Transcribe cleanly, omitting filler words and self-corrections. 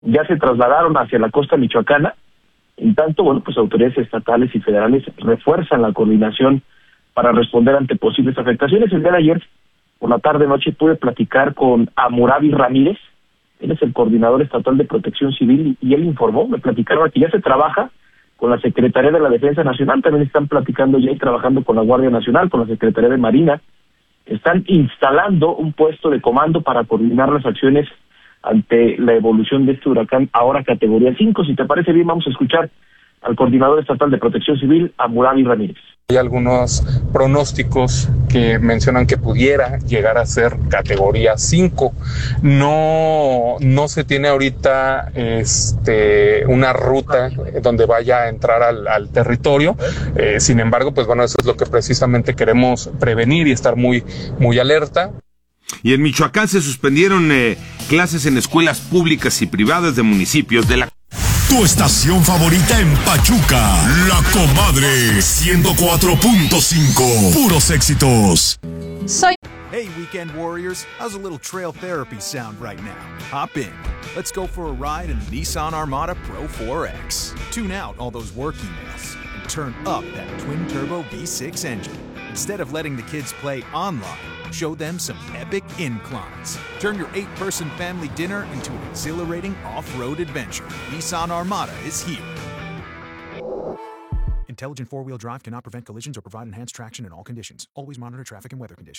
ya se trasladaron hacia la costa michoacana. En tanto, bueno, pues autoridades estatales y federales refuerzan la coordinación para responder ante posibles afectaciones. El día de ayer, por la tarde-noche, pude platicar con Hammurabi Ramírez. Él es el coordinador estatal de Protección Civil y él informó, me platicaron que ya se trabaja con la Secretaría de la Defensa Nacional, también están platicando ya y trabajando con la Guardia Nacional, con la Secretaría de Marina. Están instalando un puesto de comando para coordinar las acciones ante la evolución de este huracán, ahora categoría 5. Si te parece bien, vamos a escuchar al coordinador estatal de Protección Civil, Hammurabi Ramírez. Hay algunos pronósticos que mencionan que pudiera llegar a ser categoría 5. No se tiene ahorita una ruta donde vaya a entrar al territorio. Sin embargo, pues bueno, eso es lo que precisamente queremos prevenir y estar muy, muy alerta. Y en Michoacán se suspendieron clases en escuelas públicas y privadas de municipios de la... Tu estación favorita en Pachuca, La Comadre 104.5. Puros éxitos. Hey, weekend warriors, how's a little trail therapy sound right now? Hop in. Let's go for a ride in the Nissan Armada Pro 4X. Tune out all those work emails and turn up that twin-turbo V6 engine. Instead of letting the kids play online, show them some epic inclines. Turn your 8-person family dinner into an exhilarating off-road adventure. Nissan Armada is here. Intelligent four-wheel drive cannot prevent collisions or provide enhanced traction in all conditions. Always monitor traffic and weather conditions.